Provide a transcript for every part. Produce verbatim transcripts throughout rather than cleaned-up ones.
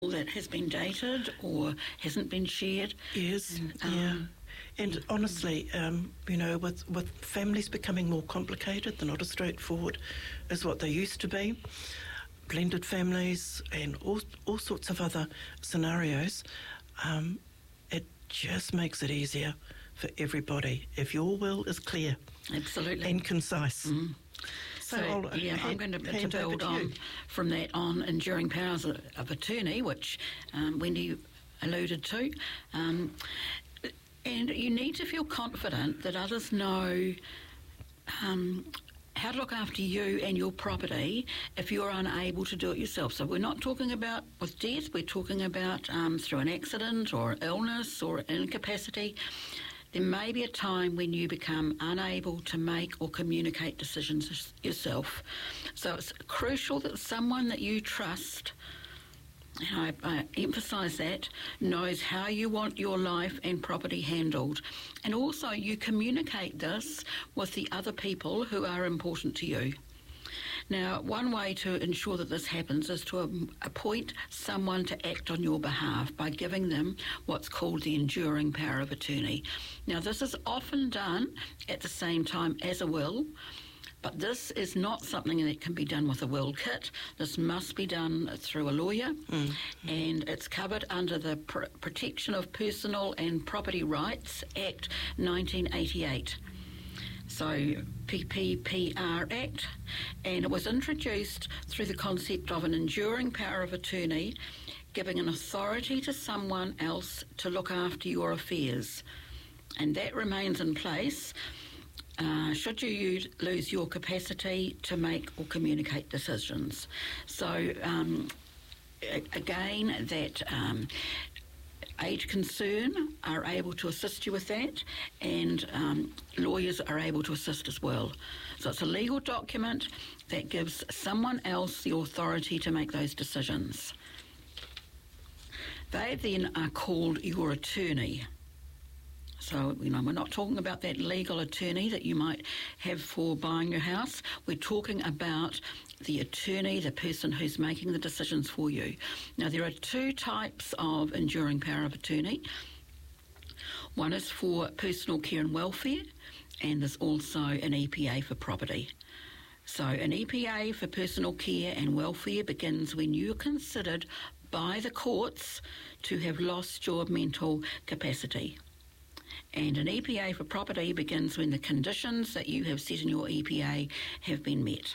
that has been dated or hasn't been shared. Yes, and, um, yeah. And honestly, um, you know, with, with families becoming more complicated, they're not as straightforward as what they used to be. Blended families and all all sorts of other scenarios, um, it just makes it easier for everybody if your will is clear. Absolutely. And concise. Mm. So, So I'll yeah, hand- I'm going to, to hand over build to on you. from that on enduring powers of, of attorney, which um, Wendy alluded to. Um, and you need to feel confident that others know um, how to look after you and your property if you're unable to do it yourself. So we're not talking about with death, we're talking about um, through an accident or illness or incapacity. There may be a time when you become unable to make or communicate decisions yourself. So it's crucial that someone that you trust, and I, I emphasise that, knows how you want your life and property handled. And also you communicate this with the other people who are important to you. Now, one way to ensure that this happens is to um, appoint someone to act on your behalf by giving them what's called the enduring power of attorney. Now, this is often done at the same time as a will, but this is not something that can be done with a will kit. This must be done through a lawyer, mm. and it's covered under the Pr- Protection of Personal and Property Rights Act nineteen eighty-eight. So P P P R Act, and it was introduced through the concept of an enduring power of attorney, giving an authority to someone else to look after your affairs. And that remains in place uh, should you use, lose your capacity to make or communicate decisions. So um, again, that um, Age Concern are able to assist you with that, and um, lawyers are able to assist as well. So it's a legal document that gives someone else the authority to make those decisions. They then are called your attorney. So, you know, we're not talking about that legal attorney that you might have for buying your house. We're talking about the attorney, the person who's making the decisions for you. Now, there are two types of enduring power of attorney. One is for personal care and welfare, and there's also an E P A for property. So an E P A for personal care and welfare begins when you're considered by the courts to have lost your mental capacity. And an E P A for property begins when the conditions that you have set in your E P A have been met.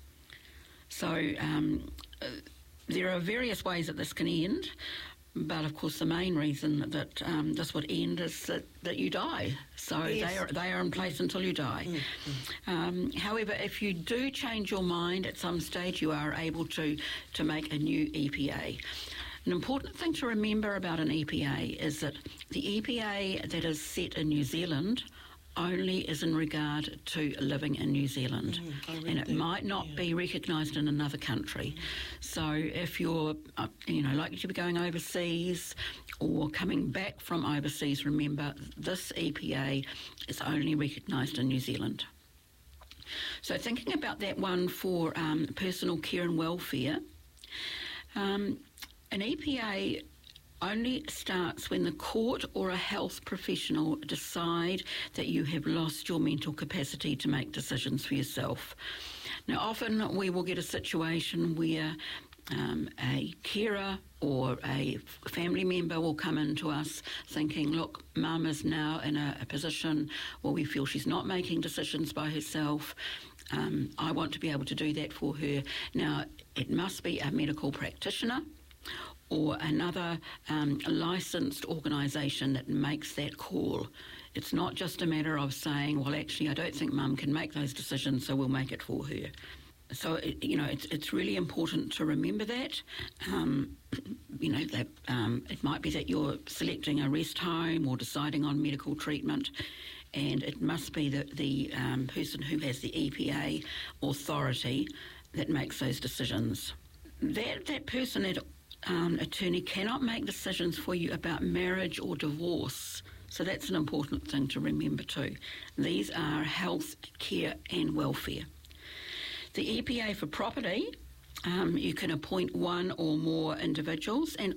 So um, uh, there are various ways that this can end, but of course the main reason that um, this would end is that, that you die. So yes. they are they are in place until you die. Mm-hmm. Um, however, if you do change your mind at some stage, you are able to, to make a new E P A. An important thing to remember about an E P A is that the E P A that is set in New Zealand only is in regard to living in New Zealand, mm, and it that. might not yeah. be recognised in another country. Mm. So if you're, uh, you know, likely to be going overseas or coming back from overseas, remember this E P A is only recognised in New Zealand. So thinking about that one for um, personal care and welfare, um, an E P A only starts when the court or a health professional decide that you have lost your mental capacity to make decisions for yourself. Now, often we will get a situation where um, a carer or a family member will come in to us thinking, look, Mum is now in a, a position where we feel she's not making decisions by herself. Um, I want to be able to do that for her. Now, it must be a medical practitioner or another um, licensed organisation that makes that call. It's not just a matter of saying, well, actually, I don't think Mum can make those decisions, so we'll make it for her. So, it, you know, it's it's really important to remember that. Um, you know, that um, it might be that you're selecting a rest home or deciding on medical treatment, and it must be the, the um, person who has the E P A authority that makes those decisions. That, that person, that Um, attorney cannot make decisions for you about marriage or divorce. So that's an important thing to remember too. These are health, care and welfare. The E P A for property Um, you can appoint one or more individuals, and